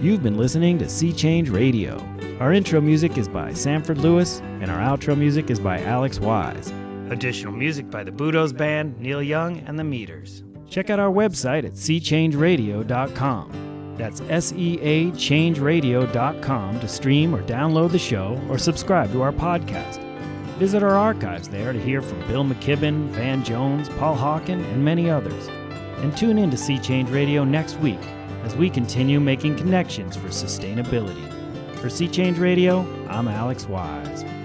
You've been listening to Sea Change Radio. Our intro music is by Sanford Lewis, and our outro music is by Alex Wise. Additional music by the Budos Band, Neil Young, and the Meters. Check out our website at seachangeradio.com. That's SEAchangeradio.com to stream or download the show or subscribe to our podcast. Visit our archives there to hear from Bill McKibben, Van Jones, Paul Hawken, and many others. And tune in to Sea Change Radio next week as we continue making connections for sustainability. For Sea Change Radio, I'm Alex Wise.